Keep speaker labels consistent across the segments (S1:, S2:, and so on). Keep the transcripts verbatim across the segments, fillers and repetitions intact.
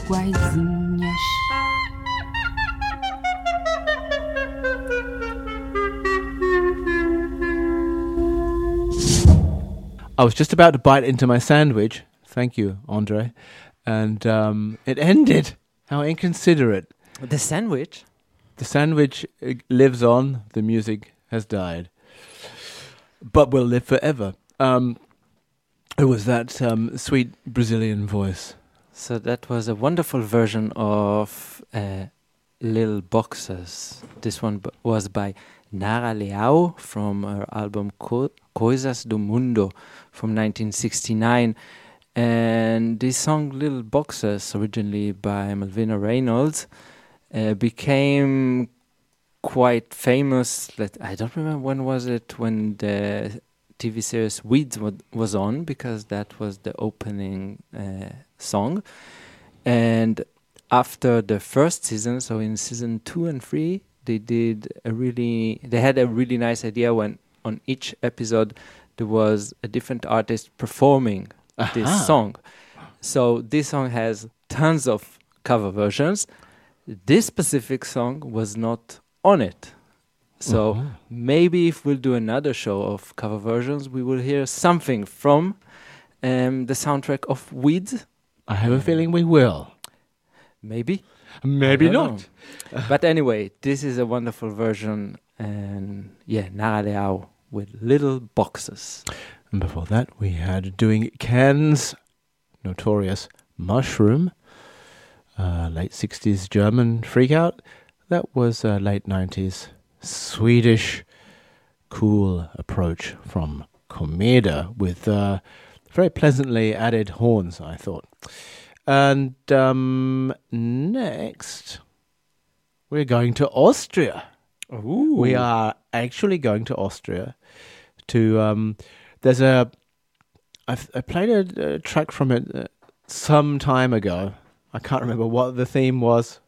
S1: iguaizinhas.
S2: I was just about to bite into my sandwich. Thank you, Andre. And um, it ended. How inconsiderate.
S3: The sandwich?
S2: The sandwich uh, lives on. The music has died. But will live forever. Um, it was that um, sweet Brazilian voice.
S3: So that was a wonderful version of uh, Little Boxes. This one b- was by Nara Leao from her album Co- Coisas do Mundo from nineteen sixty-nine. And this song, Little Boxes, originally by Malvina Reynolds, uh, became quite famous. Let, I don't remember when was it, when the T V series Weeds w- was on, because that was the opening uh, song. And after the first season, so in season two and three, they did a really, they had a really nice idea when on each episode there was a different artist performing
S2: Aha.
S3: this song. So this song has tons of cover versions. This specific song was not on it. So
S2: Uh-huh.
S3: maybe if we'll do another show of cover versions, we will hear something from um, the soundtrack of Weeds.
S2: I have a feeling we will.
S3: Maybe.
S2: Maybe
S3: I don't
S2: not.
S3: know. But anyway, this is a wonderful version. And yeah, Nara Leao with Little Boxes.
S2: And before that, we had Doing Can's notorious Mushroom, uh, late sixties German freakout. That was uh, late nineties Swedish cool approach from Komeda with uh, very pleasantly added horns, I thought. And um, next, we're going to Austria.
S3: Ooh.
S2: We are actually going to Austria to... Um, There's a, I've, I played a, a track from it uh, some time ago. I can't remember what the theme was,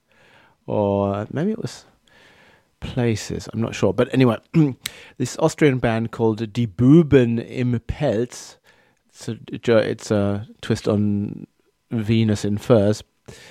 S2: or maybe it was Places. I'm not sure. But anyway, this Austrian band called Die Buben im Pelz. It's a, it's a twist on Venus in Furs.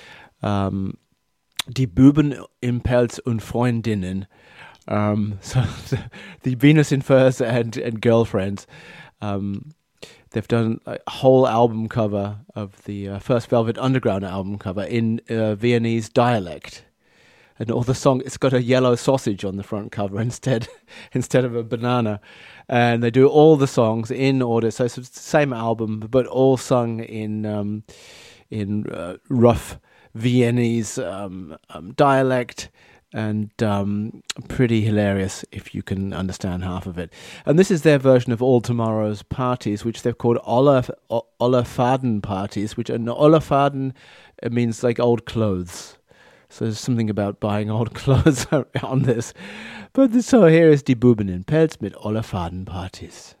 S2: Um, Die Buben im Pelz und Freundinnen. Um, so the, the Venus in Furs and, and girlfriends. Um, they've done a whole album cover of the uh, first Velvet Underground album cover in uh, Viennese dialect, and all the song, it's got a yellow sausage on the front cover instead instead of a banana, and they do all the songs in order. So it's the same album, but all sung in um, in uh, rough Viennese um, um, dialect. And um, pretty hilarious if you can understand half of it. And this is their version of All Tomorrow's Parties, which they've called Olaf, o- Olafaden parties, which are Olafaden it means like old clothes. So there's something about buying old clothes on this. But so here is Die Buben in Pelz mit Olafaden Partys.